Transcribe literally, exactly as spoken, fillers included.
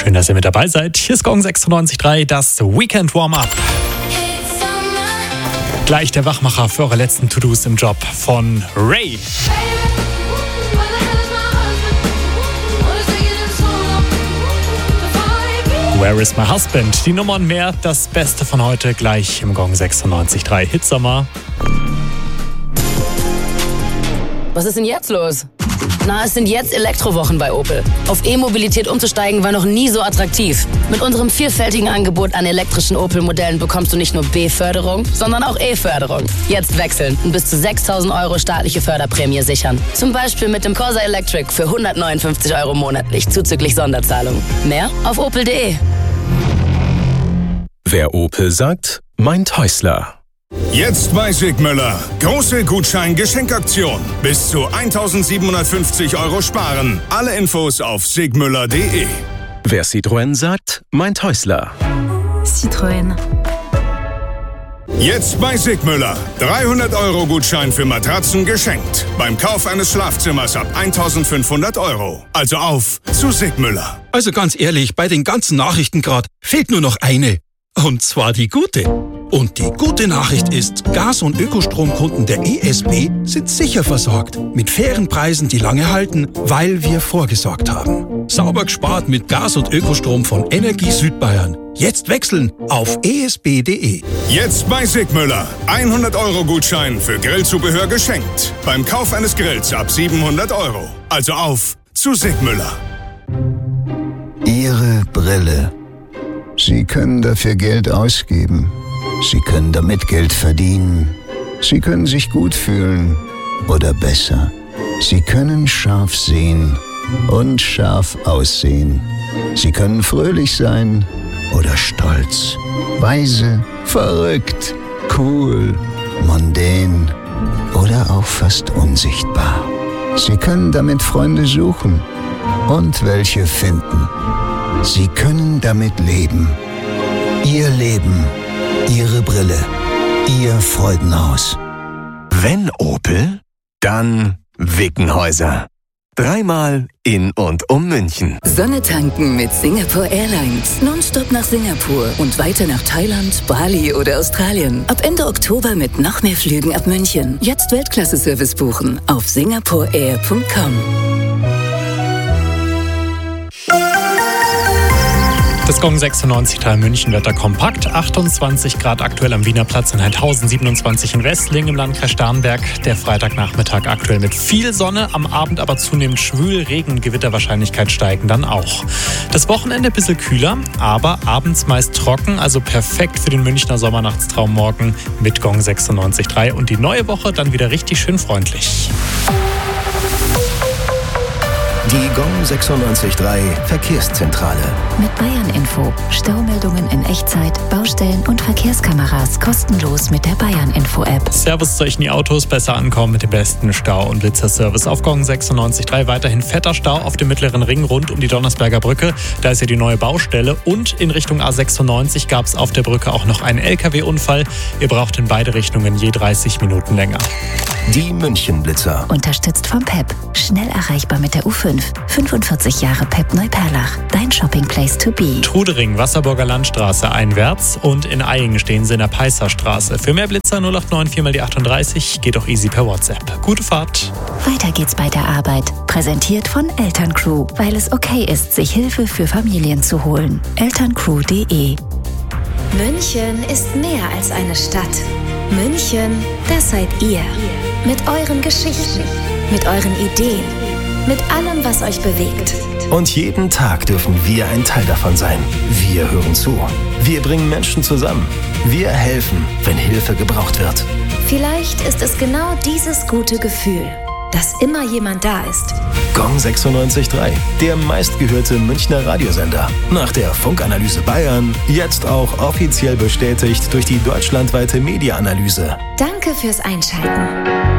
Schön, dass ihr mit dabei seid. Hier ist Gong sechsundneunzig Komma drei, das Weekend Warm-Up. Gleich der Wachmacher für eure letzten To-Dos im Job von Ray. Where is my husband? Die Nummer und mehr, das Beste von heute gleich im Gong sechsundneunzig Komma drei Hitsommer. Was ist denn jetzt los? Na, es sind jetzt Elektrowochen bei Opel. Auf E-Mobilität umzusteigen war noch nie so attraktiv. Mit unserem vielfältigen Angebot an elektrischen Opel-Modellen bekommst du nicht nur B-Förderung, sondern auch E-Förderung. Jetzt wechseln und bis zu sechstausend Euro staatliche Förderprämie sichern. Zum Beispiel mit dem Corsa Electric für hundertneunundfünfzig Euro monatlich zuzüglich Sonderzahlung. Mehr auf opel punkt de. Wer Opel sagt, meint Häusler. Jetzt bei Sigmüller. Große Gutschein-Geschenkaktion. Bis zu eintausendsiebenhundertfünfzig Euro sparen. Alle Infos auf sigmüller punkt de. Wer Citroën sagt, meint Häusler. Citroën. Jetzt bei Sigmüller. dreihundert Euro Gutschein für Matratzen geschenkt. Beim Kauf eines Schlafzimmers ab eintausendfünfhundert Euro. Also auf zu Sigmüller. Also ganz ehrlich, bei den ganzen Nachrichten gerade fehlt nur noch eine. Und zwar die gute. Und die gute Nachricht ist, Gas- und Ökostromkunden der E S B sind sicher versorgt. Mit fairen Preisen, die lange halten, weil wir vorgesorgt haben. Sauber gespart mit Gas- und Ökostrom von Energie Südbayern. Jetzt wechseln auf e s b punkt de. Jetzt bei Sigmüller. hundert Euro Gutschein für Grillzubehör geschenkt. Beim Kauf eines Grills ab siebenhundert Euro. Also auf zu Sigmüller. Ihre Brille. Sie können dafür Geld ausgeben. Sie können damit Geld verdienen. Sie können sich gut fühlen oder besser. Sie können scharf sehen und scharf aussehen. Sie können fröhlich sein oder stolz, weise, verrückt, cool, mondän oder auch fast unsichtbar. Sie können damit Freunde suchen und welche finden. Sie können damit leben. Ihr Leben. Ihre Brille. Ihr Freudenhaus. Wenn Opel, dann Wickenhäuser. Dreimal in und um München. Sonne tanken mit Singapore Airlines. Nonstop nach Singapur und weiter nach Thailand, Bali oder Australien. Ab Ende Oktober mit noch mehr Flügen ab München. Jetzt Weltklasse-Service buchen auf singapore air punkt com. Das Gong sechsundneunzig Komma drei München Wetter kompakt. achtundzwanzig Grad aktuell am Wiener Platz in Heidhausen, siebenundzwanzig in Westling im Landkreis Starnberg. Der Freitagnachmittag aktuell mit viel Sonne, am Abend aber zunehmend schwül, Regen, Gewitterwahrscheinlichkeit steigen dann auch. Das Wochenende ein bisschen kühler, aber abends meist trocken, also perfekt für den Münchner Sommernachtstraum morgen mit Gong sechsundneunzig Komma drei und die neue Woche dann wieder richtig schön freundlich. Die Gong sechsundneunzig Komma drei Verkehrszentrale. Mit Bayern Info. Staumeldungen in Echtzeit, Baustellen und Verkehrskameras kostenlos mit der Bayern Info App. Servus zu euch in die Autos, besser ankommen mit dem besten Stau- und Blitzerservice auf Gong sechsundneunzig Komma drei. Weiterhin fetter Stau auf dem mittleren Ring rund um die Donnersberger Brücke. Da ist ja die neue Baustelle. Und in Richtung A sechsundneunzig gab es auf der Brücke auch noch einen L K W-Unfall. Ihr braucht in beide Richtungen je dreißig Minuten länger. Die München-Blitzer. Unterstützt vom P E P. Schnell erreichbar mit der U fünf. fünfundvierzig Jahre P E P Neuperlach. Dein Shopping Place to be. Trudering, Wasserburger Landstraße einwärts und in Eying stehen sie in der Peisserstraße. Für mehr Blitzer null acht neun vier mal die achtunddreißig. Geht auch easy per WhatsApp. Gute Fahrt. Weiter geht's bei der Arbeit. Präsentiert von Elterncrew, weil es okay ist, sich Hilfe für Familien zu holen. elterncrew punkt de. München ist mehr als eine Stadt. München, das seid ihr. Mit euren Geschichten, mit euren Ideen, mit allem, was euch bewegt. Und jeden Tag dürfen wir ein Teil davon sein. Wir hören zu. Wir bringen Menschen zusammen. Wir helfen, wenn Hilfe gebraucht wird. Vielleicht ist es genau dieses gute Gefühl, dass immer jemand da ist. Gong sechsundneunzig Komma drei, der meistgehörte Münchner Radiosender. Nach der Funkanalyse Bayern, jetzt auch offiziell bestätigt durch die deutschlandweite Media-Analyse. Danke fürs Einschalten.